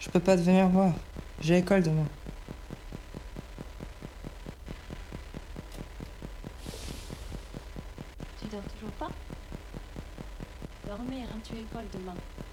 Je peux pas te venir voir. J'ai école demain. Tu dors toujours pas? Dormir, hein, tu as école demain.